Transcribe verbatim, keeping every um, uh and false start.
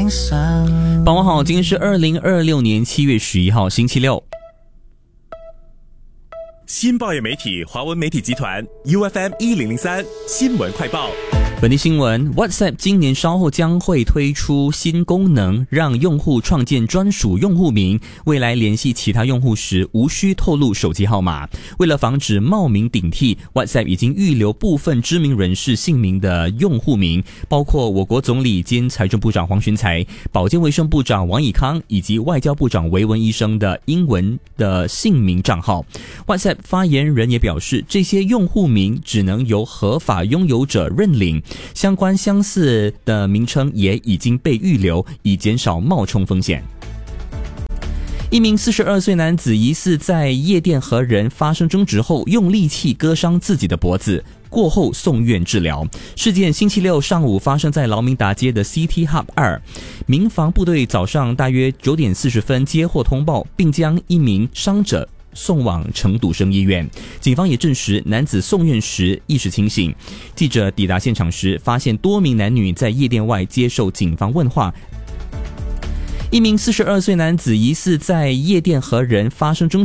铃声。 傍晚好，今天是二零二六年七月十一号星期六。 新报业媒体华文媒体集团 U F M 一零零三新闻快报。 本地新闻 WhatsApp 今年稍后将会推出新功能，让用户创建专属用户名，未来联系其他用户时无需透露手机号码。为了防止冒名顶替， WhatsApp 已经预留部分知名人士姓名的用户名，包括我国总理兼财政部长黄循财、保健卫生部长王以康以及外交部长维文医生的英文的姓名账号。 WhatsApp 发言人也表示，这些用户名只能由合法拥有者认领，相关相似的名称也已经被预留，以减少冒充风险。一名四十二岁男子疑似在夜店和人发生争执后，用利器割伤自己的脖子，过后送院治疗。事件星期六上午发生在劳明达街的 C T Hub 二。民防部队早上大约九点四十分接获通报，并将一名伤者送往成都生医院。警方也证实男子送院时意识清醒。记者抵达现场时，发现多名男女在夜店外接受警方问话。一名四十二岁男子疑似在夜店和人发生争